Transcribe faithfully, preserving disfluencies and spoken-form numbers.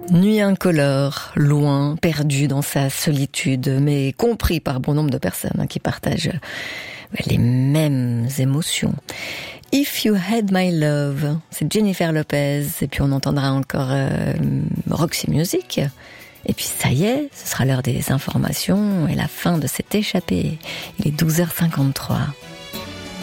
Nuit incolore, loin, perdu dans sa solitude, mais compris par bon nombre de personnes hein, qui partagent les mêmes émotions. If You Had My Love, c'est Jennifer Lopez, et puis on entendra encore euh, Roxy Music. Et puis ça y est, ce sera l'heure des informations et la fin de cette échappée. Il est douze heures cinquante-trois.